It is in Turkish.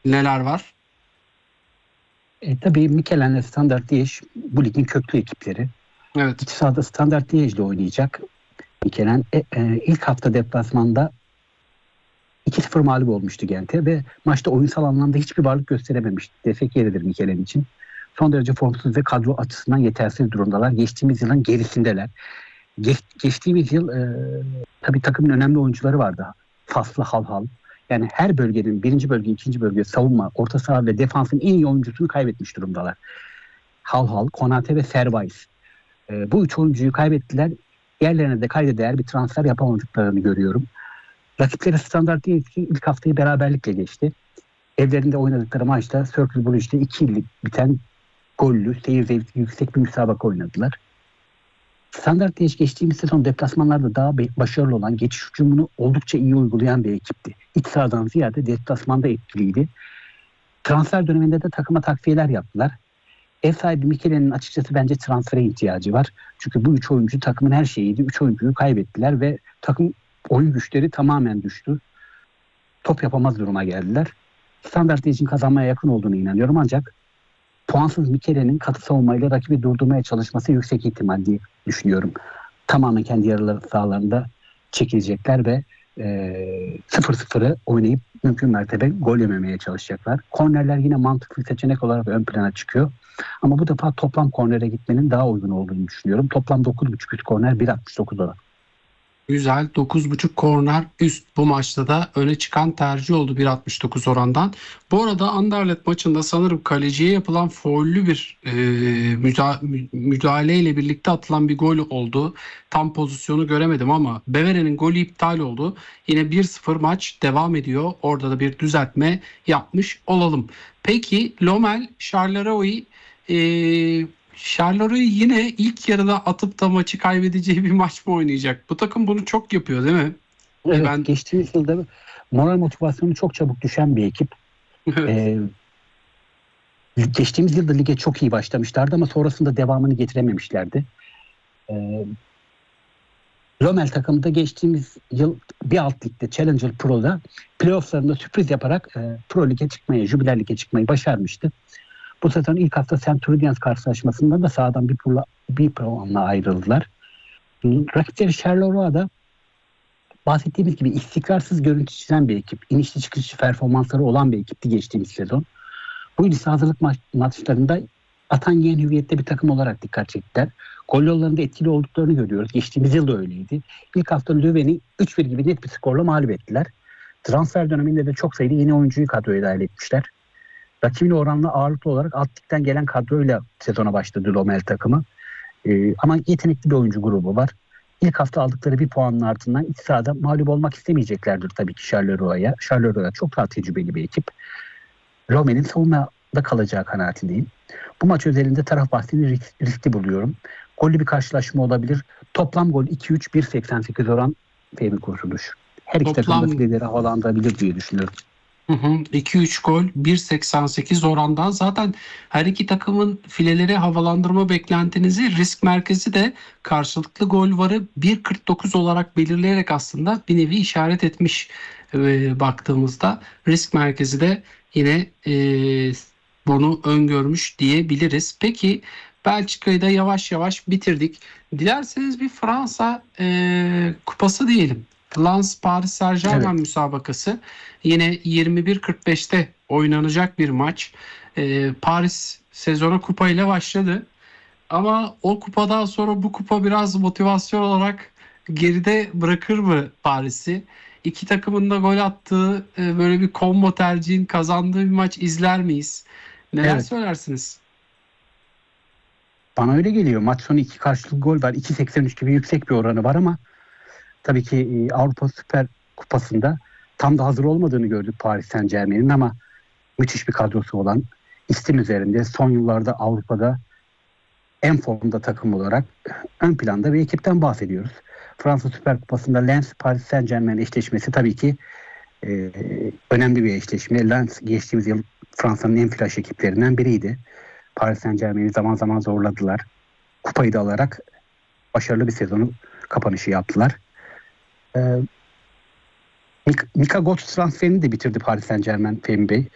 Neler var? Tabii Mikelen'le Standard Liège bu ligin köklü ekipleri. Evet. İç sahada Standard Liège ile oynayacak. Mikelen ilk hafta deplasmanda 2-0 mağlup olmuştu Gent'e ve maçta oyunsal anlamda hiçbir varlık gösterememişti. Desek yeridir Mikelen için. Son derece formsuz ve kadro açısından yetersiz durumdalar. Geçtiğimiz yılın gerisindeler. Geçtiğimiz yıl tabii takımın önemli oyuncuları vardı. Faslı Halhal. Yani her bölgenin birinci bölge, ikinci bölge, savunma, orta saha ve defansın en iyi oyuncusunu kaybetmiş durumdalar. Halhal, Konate ve Servais. Bu üç oyuncuyu kaybettiler. Yerlerine de kayda değer bir transfer yapamadıklarını görüyorum. Rakipleri standart değil ki ilk haftayı beraberlikle geçti. Evlerinde oynadıkları maçta Circle Blues'te 2-2 biten gollü, seyir zevki yüksek bir müsabaka oynadılar. Standart Liège geçtiğimiz sezon deplasmanlarda daha başarılı olan, geçiş hücumunu oldukça iyi uygulayan bir ekipti. İç sahadan ziyade deplasmanda etkiliydi. Transfer döneminde de takıma takviyeler yaptılar. Ev sahibi Mikelen'in açıkçası bence transfere ihtiyacı var. Çünkü bu üç oyuncu takımın her şeyiydi. Üç oyuncuyu kaybettiler ve takım oyun güçleri tamamen düştü. Top yapamaz duruma geldiler. Standart Liège'in kazanmaya yakın olduğunu inanıyorum ancak puansız Mikelen'in katı savunmayla rakibi durdurmaya çalışması yüksek ihtimal diye düşünüyorum. Tamamen kendi yarı sahalarında çekilecekler ve 0-0'ı oynayıp mümkün mertebe gol yememeye çalışacaklar. Kornerler yine mantıklı seçenek olarak ön plana çıkıyor. Ama bu defa toplam kornere gitmenin daha uygun olduğunu düşünüyorum. Toplam 9.5 üst korner 1.69 oran. Güzel. 9.5 korner üst bu maçta da öne çıkan tercih oldu 1.69 orandan. Bu arada Anderlecht maçında sanırım kaleciye yapılan faullü bir müdahaleyle birlikte atılan bir gol oldu. Tam pozisyonu göremedim ama Bevere'nin golü iptal oldu. Yine 1-0 maç devam ediyor. Orada da bir düzeltme yapmış olalım. Peki Lommel, Charleroi Charleroi yine ilk yarıda atıp da maçı kaybedeceği bir maç mı oynayacak? Bu takım bunu çok yapıyor değil mi? Evet, geçtiğimiz yılda moral motivasyonu çok çabuk düşen bir ekip. Evet. Geçtiğimiz yılda lige çok iyi başlamışlardı ama sonrasında devamını getirememişlerdi. Lommel takımı da geçtiğimiz yıl bir alt ligde Challenger Pro'da playofflarında sürpriz yaparak Pro Lig'e çıkmayı, Jubiler Lig'e çıkmayı başarmıştı. Bu sezon ilk hafta Centurions karşılaşmasında da sahadan bir puanla ayrıldılar. Rakipleri Charleroi bahsettiğimiz gibi istikrarsız görüntü çizen bir ekip. İnişli çıkışlı performansları olan bir ekipti geçtiğimiz sezon. Bu lise hazırlık maçlarında atan yiyen hüviyette bir takım olarak dikkat çektiler. Gol yollarında etkili olduklarını görüyoruz. Geçtiğimiz yıl da öyleydi. İlk hafta Leuven'i 3-1 gibi net bir skorla mağlup ettiler. Transfer döneminde de çok sayıda yeni oyuncuyu kadroya dahil etmişler. Rakibiyle oranla ağırlıklı olarak alt ligden gelen kadroyla sezona başladı Lommel takımı. Ama yetenekli bir oyuncu grubu var. İlk hafta aldıkları bir puanın ardından iç sahada mağlup olmak istemeyeceklerdir tabii ki Charleroi. Charleroi çok daha tecrübeli bir ekip. Lommel'in savunmada kalacağı kanaatindeyim. Bu maç özelinde taraf bahsini riskli buluyorum. Gollü bir karşılaşma olabilir. Toplam gol 2-3, 1.88 oran Fehmi kurtuluş. Her iki takım da fileleri havalandırabilir diye düşünüyorum. 2-3 gol 1.88 orandan zaten her iki takımın fileleri havalandırma beklentinizi risk merkezi de karşılıklı gol varı 1.49 olarak belirleyerek aslında bir nevi işaret etmiş baktığımızda risk merkezi de yine bunu öngörmüş diyebiliriz. Peki Belçika'yı da yavaş yavaş bitirdik. Dilerseniz bir Fransa kupası diyelim. Lens Paris Saint-Germain müsabakası yine 21.45'te oynanacak bir maç. Paris sezona kupayla başladı. Ama o kupadan sonra bu kupa biraz motivasyon olarak geride bırakır mı Paris'i? İki takımın da gol attığı böyle bir combo tercihin kazandığı bir maç izler miyiz? Neler söylersiniz? Bana öyle geliyor. Maç sonu 2 karşılıklı gol var. 2.83 gibi yüksek bir oranı var ama tabii ki Avrupa Süper Kupası'nda tam da hazır olmadığını gördük Paris Saint-Germain'in ama müthiş bir kadrosu olan istim üzerinde son yıllarda Avrupa'da en formda takım olarak ön planda bir ekipten bahsediyoruz. Fransa Süper Kupası'nda Lens Paris Saint-Germain eşleşmesi tabii ki önemli bir eşleşme. Lens geçtiğimiz yıl Fransa'nın en flash ekiplerinden biriydi. Paris Saint-Germain'i zaman zaman zorladılar. Kupayı da alarak başarılı bir sezonu kapanışı yaptılar. Mika Götze transferini de bitirdi Paris Saint-Germain Fehmi Bey.